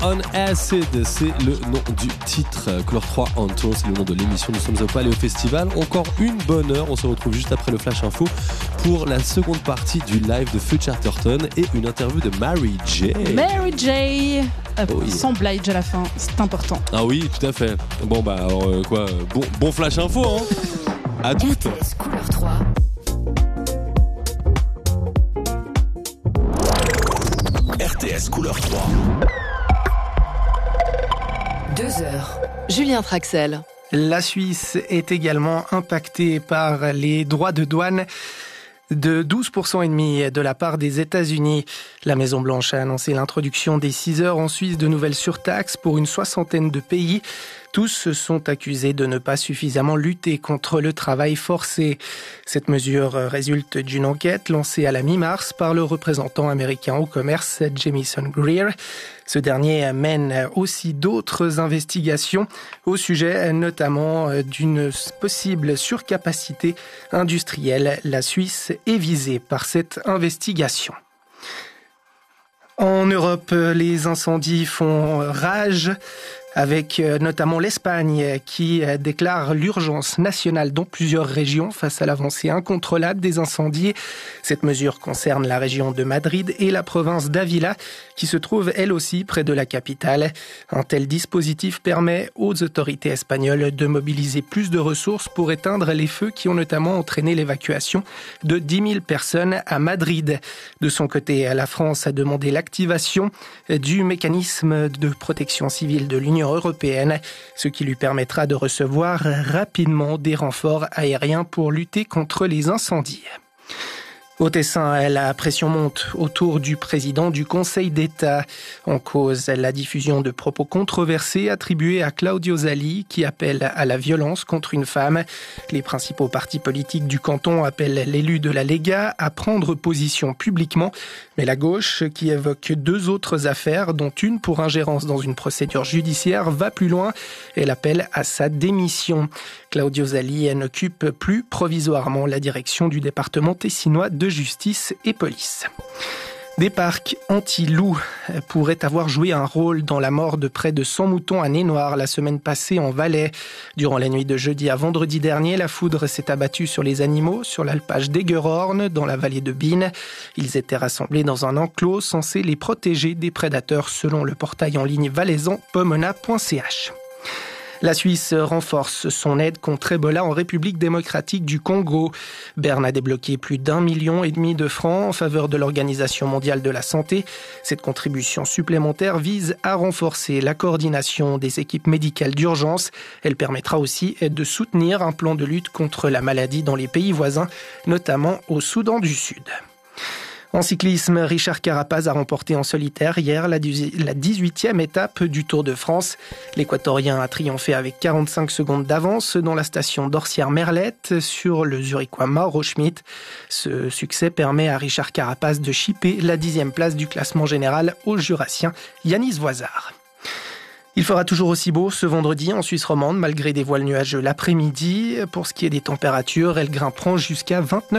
on Acid, c'est le nom du titre. Couleur 3 on Tour, c'est le nom de l'émission. Nous sommes au Palais au Festival. Encore une bonne heure. On se retrouve juste après le Flash Info pour la seconde partie du live de Feu Chatterton et une interview de Mary J. Mary J. Sans Blige à la fin, c'est important. Ah oui, tout à fait. Bon bah alors bon Flash Info hein. À toutes. RTS Couleur 3. RTS Couleur 3. 2 heures. Julien Traxel. La Suisse est également impactée par les droits de douane de 12,5% de la part des États-Unis. La Maison-Blanche a annoncé l'introduction des 6 heures en Suisse de nouvelles surtaxes pour une soixantaine de pays. Tous sont accusés de ne pas suffisamment lutter contre le travail forcé. Cette mesure résulte d'une enquête lancée à la mi-mars par le représentant américain au commerce Jamieson Greer. Ce dernier mène aussi d'autres investigations au sujet notamment d'une possible surcapacité industrielle. La Suisse est visée par cette investigation. En Europe, les incendies font rage, avec notamment l'Espagne qui déclare l'urgence nationale dans plusieurs régions face à l'avancée incontrôlable des incendies. Cette mesure concerne la région de Madrid et la province d'Ávila qui se trouve elle aussi près de la capitale. Un tel dispositif permet aux autorités espagnoles de mobiliser plus de ressources pour éteindre les feux qui ont notamment entraîné l'évacuation de 10 000 personnes à Madrid. De son côté, la France a demandé l'activation du mécanisme de protection civile de l'Union européenne, ce qui lui permettra de recevoir rapidement des renforts aériens pour lutter contre les incendies. Au Tessin, la pression monte autour du président du Conseil d'État. En cause, la diffusion de propos controversés attribués à Claudio Zali, qui appelle à la violence contre une femme. Les principaux partis politiques du canton appellent l'élu de la Lega à prendre position publiquement. Mais la gauche, qui évoque 2 autres affaires, dont une pour ingérence dans une procédure judiciaire, va plus loin. Elle appelle à sa démission. Claudio Zali n'occupe plus provisoirement la direction du département tessinois de justice et police. Des parcs anti-loups pourraient avoir joué un rôle dans la mort de près de 100 moutons à Nez-Noir la semaine passée en Valais. Durant la nuit de jeudi à vendredi dernier, la foudre s'est abattue sur les animaux sur l'alpage d'Egerhorn, dans la vallée de Bine. Ils étaient rassemblés dans un enclos censé les protéger des prédateurs selon le portail en ligne valaisan pomona.ch. La Suisse renforce son aide contre Ebola en République démocratique du Congo. Berne a débloqué plus d'1,5 million de francs en faveur de l'Organisation mondiale de la santé. Cette contribution supplémentaire vise à renforcer la coordination des équipes médicales d'urgence. Elle permettra aussi de soutenir un plan de lutte contre la maladie dans les pays voisins, notamment au Soudan du Sud. En cyclisme, Richard Carapaz a remporté en solitaire hier la 18e étape du Tour de France. L'Équatorien a triomphé avec 45 secondes d'avance dans la station d'Orsières-Merlette sur le Zurichois Mauro Schmid. Ce succès permet à Richard Carapaz de chipper la 10e place du classement général au Jurassien Yanis Voisard. Il fera toujours aussi beau ce vendredi en Suisse romande, malgré des voiles nuageux l'après-midi. Pour ce qui est des températures, elles grimperont jusqu'à 29